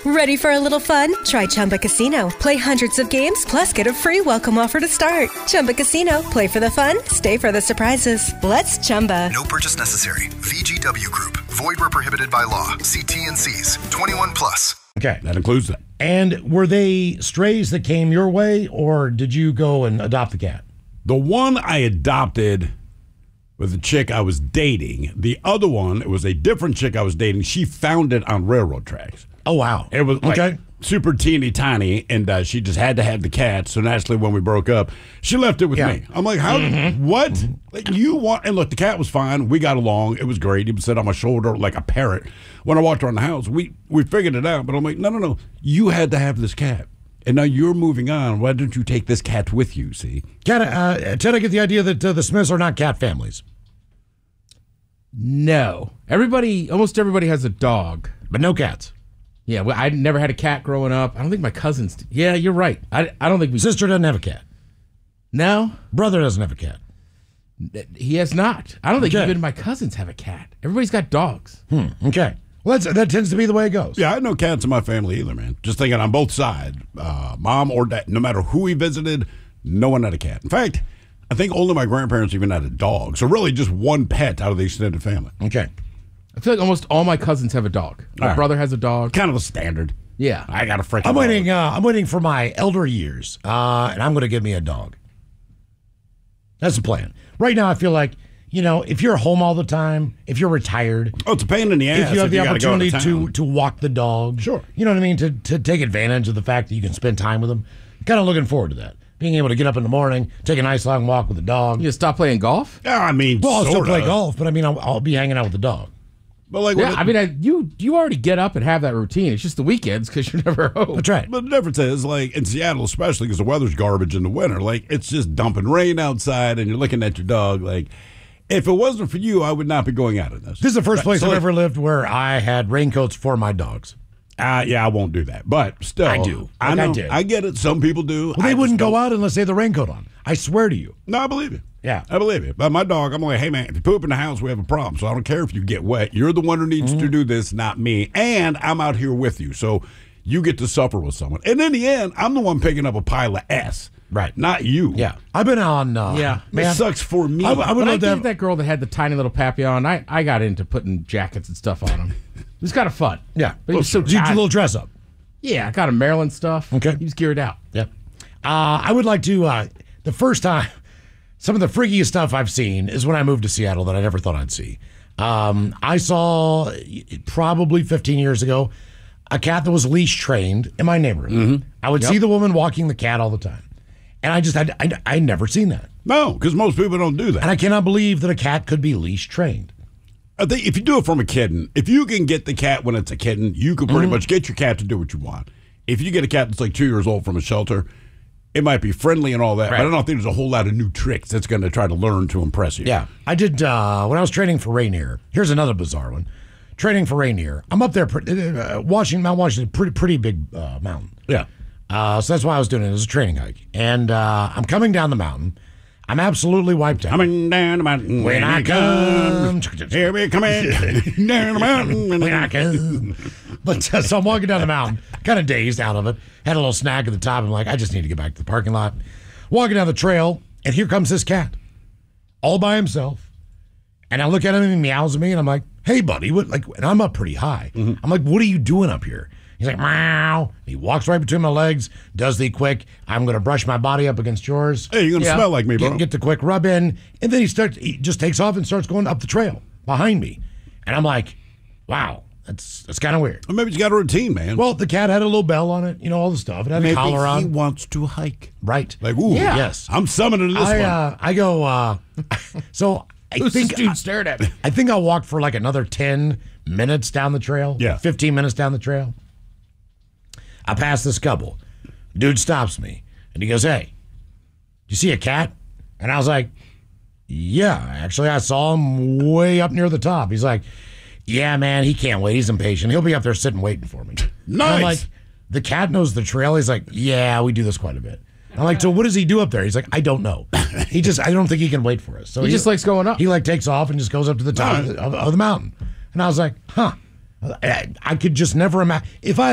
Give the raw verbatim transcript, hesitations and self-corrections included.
Ready for a little fun? Try Chumba Casino. Play hundreds of games, plus get a free welcome offer to start. Chumba Casino. Play for the fun, stay for the surprises. Let's Chumba. No purchase necessary. V G W Group. Void where prohibited by law. See T N Cs. twenty-one plus. Okay. That includes that. And were they strays that came your way, or did you go and adopt the cat? The one I adopted was a chick I was dating. The other one, it was a different chick I was dating. She found it on railroad tracks. Oh, wow. It was like okay. super teeny tiny, and uh, she just had to have the cat. So naturally, when we broke up, she left it with Yeah. me. I'm like, how? Mm-hmm. What? Mm-hmm. Like, you want? And look, the cat was fine. We got along. It was great. He would sit on my shoulder like a parrot. When I walked around the house, we we figured it out. But I'm like, no, no, no. You had to have this cat. And now you're moving on. Why don't you take this cat with you, see? Cat, uh, Ted, I get the idea that uh, the Smiths are not cat families. No. Everybody, almost everybody has a dog. But no cats. Yeah, well, I never had a cat growing up. I don't think my cousins did. Yeah, you're right. I, I don't think we... Sister doesn't have a cat. No? Brother doesn't have a cat. He has not. I don't think Okay. even my cousins have a cat. Everybody's got dogs. Hmm. Okay. Well, that's, that tends to be the way it goes. Yeah, I had no cats in my family either, man. Just thinking on both sides, uh, mom or dad, no matter who he visited, no one had a cat. In fact, I think only my grandparents even had a dog. So really just one pet out of the extended family. Okay. I feel like almost all my cousins have a dog. My All right. brother has a dog. Kind of a standard. Yeah. I got a freaking I'm dog. waiting. Uh, I'm waiting for my elder years, uh, and I'm going to give me a dog. That's the plan. Right now, I feel like, you know, if you're home all the time, if you're retired, Oh, it's a pain in the ass. if you have the gotta go opportunity out of to town. to walk the dog, Sure. you know what I mean, to to take advantage of the fact that you can spend time with them. Kind of looking forward to that. Being able to get up in the morning, take a nice long walk with the dog. You stop playing golf? Yeah, I mean, Well, I'll still sorta. play golf, but I mean, I'll, I'll be hanging out with the dog. But like, Yeah, when I it- mean, I, you you already get up and have that routine. It's just the weekends because you're never home. That's right. But the difference is, like, in Seattle, especially because the weather's garbage in the winter, like, it's just dumping rain outside and you're looking at your dog. Like, if it wasn't for you, I would not be going out of this. This is the first place So, I've like, ever lived where I had raincoats for my dogs. Uh, yeah, I won't do that. But still, I do. I Like I know. did. I get it. Some people do. Well, they I just wouldn't go don't. out unless they had the raincoat on. I swear to you. No, I believe you. Yeah. I believe you. But my dog, I'm like, hey, man, if you poop in the house, we have a problem. So I don't care if you get wet. You're the one who needs Mm-hmm. to do this, not me. And I'm out here with you. So you get to suffer with someone. And in the end, I'm the one picking up a pile of S. Right. Not you. Yeah. I've been on. Uh, Yeah. Man, It sucks for me. I, I would When I love to dated have. that girl that had the tiny little papillon, I, I got into putting jackets and stuff on him. It was kind of fun. Yeah. But he was so Did you do a tired. little dress up? Yeah, I got him Maryland stuff. Okay. He was geared out. Yeah. Uh, I would like to. Uh, the first time, some of the freakiest stuff I've seen is when I moved to Seattle that I never thought I'd see. Um, I saw probably fifteen years ago a cat that was leash trained in my neighborhood. Mm-hmm. I would see the woman walking the cat all the time, and I just had I I never seen that, No, because most people don't do that. and I cannot believe that a cat could be leash trained. I think if you do it from a kitten, if you can get the cat when it's a kitten, you can Mm-hmm. pretty much get your cat to do what you want. If you get a cat that's like two years old from a shelter, it might be friendly and all that. But I don't think there's a whole lot of new tricks that's going to try to learn to impress you. Yeah, I did uh, when I was training for Rainier. Here's another bizarre one. Training for Rainier. I'm up there, uh, Washington, Mount Washington, pretty pretty big uh, mountain. Yeah. Uh, so that's why I was doing it. It was a training hike, and uh, I'm coming down the mountain. I'm absolutely wiped out. Coming down the mountain When I come, Here we come in down the mountain. when I come. But uh, so I'm walking down the mountain, kind of dazed out of it. Had a little snack at the top. I'm like, I just need to get back to the parking lot. Walking down the trail, and here comes this cat, all by himself. And I look at him and he meows at me, and I'm like, "Hey, buddy, what?" Like, and I'm up pretty high. I'm like, "What are you doing up here?" He's like, "Meow." He walks right between my legs, does the quick, "I'm going to brush my body up against yours." Hey, you're going to Yeah. smell like me, bro. Get, get the quick rub in, and then he starts. He just takes off and starts going up the trail behind me, and I'm like, "Wow, that's that's kind of weird." Or maybe he's got a routine, man. Well, the cat had a little bell on it, you know, all the stuff. It had a maybe collar he on. wants to hike. Right. Like, ooh, Yeah. Yes. I'm summoning this I one. uh, I go. Uh, so I Who's think this dude stared at me? I think I walked for like another ten minutes down the trail. Yeah. fifteen minutes down the trail. I pass this couple. Dude stops me and he goes, "Hey, you see a cat?" And I was like, "Yeah, actually, I saw him way up near the top." He's like, "Yeah, man, he can't wait. He's impatient. He'll be up there sitting waiting for me." And I'm Nice. like, "The cat knows the trail." He's like, "Yeah, we do this quite a bit." I'm like, "So what does he do up there?" He's like, "I don't know. He just, I don't think he can wait for us." So He just likes going up. He like takes off and just goes up to the top of the, of, of the mountain. And I was like, "Huh." I, I could just never imagine if I